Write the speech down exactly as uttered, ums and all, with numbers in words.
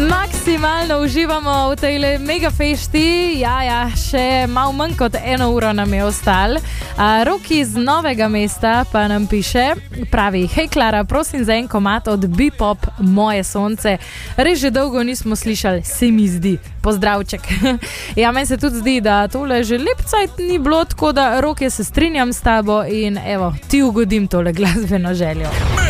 Maksimalno uživamo v tej mega fešti, ja, ja, še malo manj kot eno uro nam je ostal. Roki iz Novega Mesta pa nam piše, pravi, hej Klara, prosim za en komad od Bepop Moje sonce. Res že dolgo nismo slišali, se mi zdi. Pozdravček. Ja, meni se tudi zdi, da tole že lep cajt ni bilo, tako da Roke se strinjam s tabo in evo, ti ugodim tole glasbeno željo.